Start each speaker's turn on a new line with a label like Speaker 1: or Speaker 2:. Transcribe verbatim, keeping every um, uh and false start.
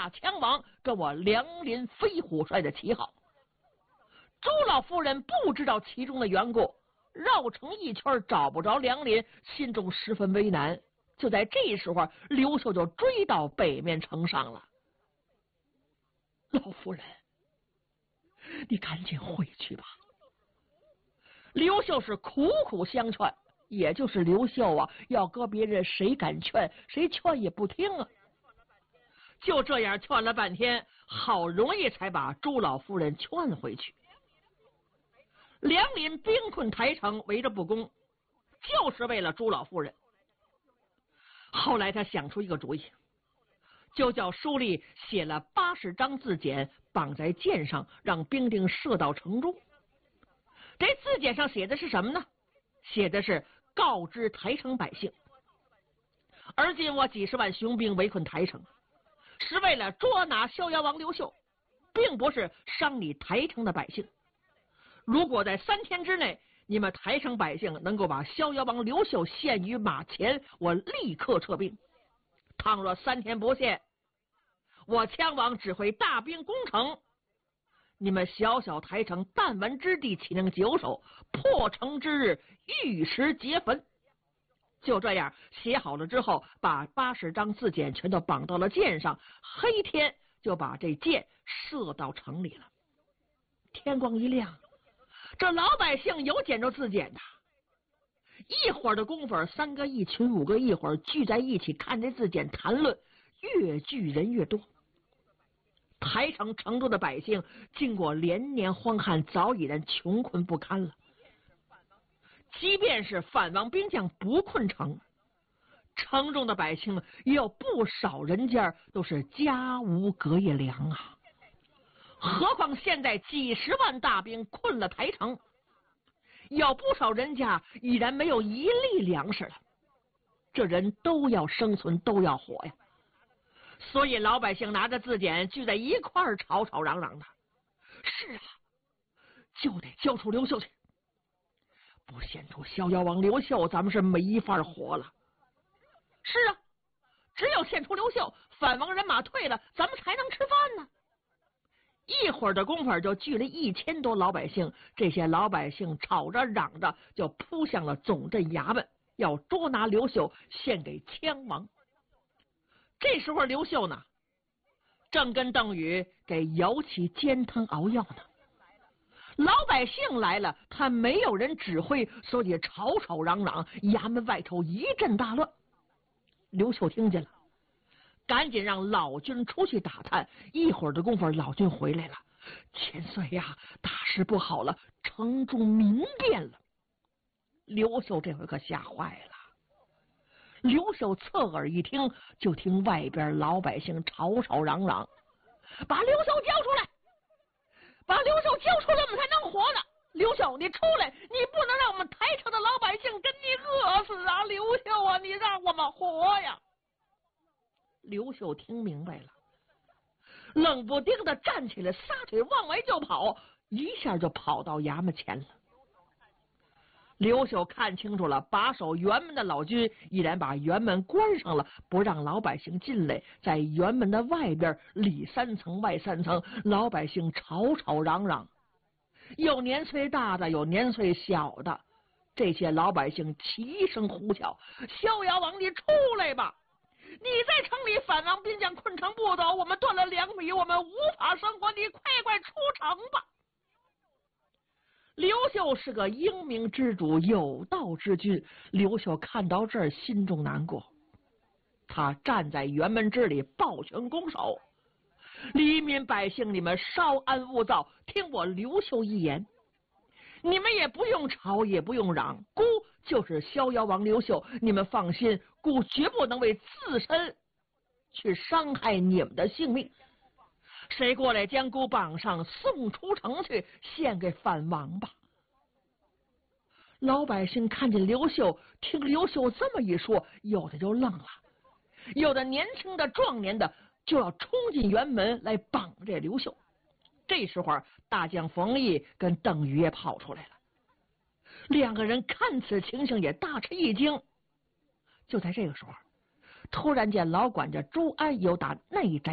Speaker 1: 下枪王，跟我梁林飞虎帅的旗号。朱老夫人不知道其中的缘故，绕城一圈找不着梁林，心中十分为难。就在这时候，刘秀就追到北面城上了。老夫人，你赶紧回去吧。刘秀是苦苦相劝，也就是刘秀啊，要搁别人谁敢劝，谁劝也不听啊。就这样劝了半天，好容易才把朱老夫人劝回去。梁林兵困台城，围着不攻，就是为了朱老夫人。后来他想出一个主意，就叫书吏写了八十张字简，绑在箭上，让兵丁射到城中。这字简上写的是什么呢？写的是告知台城百姓，而今我几十万雄兵围困台城，是为了捉拿逍遥王刘秀，并不是伤你台城的百姓。如果在三天之内，你们台城百姓能够把逍遥王刘秀献于马前，我立刻撤兵。倘若三天不献，我羌王只会大兵攻城，你们小小台城弹丸之地，岂能久守？破城之日，玉石皆焚。就这样写好了之后，把八十张字简全都绑到了箭上，黑天就把这箭射到城里了。天光一亮，这老百姓有捡着字简的，一会儿的功夫，三个一群，五个一会儿，聚在一起看这字简谈论，越聚人越多。台城城中的百姓经过连年荒旱，早已然穷困不堪了。即便是反王兵将不困城，城中的百姓也有不少人家都是家无隔夜粮啊。何况现在几十万大兵困了台城，有不少人家已然没有一粒粮食了。这人都要生存，都要活呀。所以老百姓拿着字典聚在一块儿，吵吵嚷嚷的。是啊，就得交出刘秀去，不献出逍遥王刘秀，咱们是没法活了。是啊，只有献出刘秀，反王人马退了，咱们才能吃饭呢。一会儿的功夫就聚了一千多老百姓，这些老百姓吵着嚷着就扑向了总镇衙门，要捉拿刘秀献给羌王。这时候刘秀呢，正跟邓禹给舀起煎汤熬药呢。老百姓来了，他没有人指挥，所以吵吵嚷嚷，衙门外头一阵大乱。刘秀听见了，赶紧让老军出去打探。一会儿的功夫，老军回来了，千岁呀，大事不好了，城中民变了。刘秀这回可吓坏了。刘秀侧耳一听，就听外边老百姓吵吵嚷嚷，把刘秀交出来，把刘秀交出来，我们才能活呢。刘秀，你出来，你不能让我们台城的老百姓跟你饿死啊！刘秀啊，你让我们活呀！刘秀听明白了，冷不丁的站起来，撒腿往外就跑，一下就跑到衙门前了。刘秀看清楚了，把守辕门的老军已然把辕门关上了，不让老百姓进来。在辕门的外边，里三层外三层，老百姓吵吵嚷嚷，有年岁大的，有年岁小的。这些老百姓齐声呼叫：逍遥王，你出来吧！你在城里反王兵将困城不走，我们断了粮米，我们无法生活，你快快出城吧！刘秀是个英明之主，有道之君。刘秀看到这儿，心中难过。他站在辕门之里，抱拳拱手：黎民百姓，你们稍安勿躁，听我刘秀一言。你们也不用吵，也不用嚷，孤就是逍遥王刘秀，你们放心，孤绝不能为自身去伤害你们的性命。谁过来将孤绑上，送出城去，献给反王吧。老百姓看见刘秀，听刘秀这么一说，有的就愣了，有的年轻的壮年的就要冲进辕门来绑这刘秀。这时候大将冯异跟邓禹也跑出来了，两个人看此情形也大吃一惊。就在这个时候，突然间老管家朱安由打内宅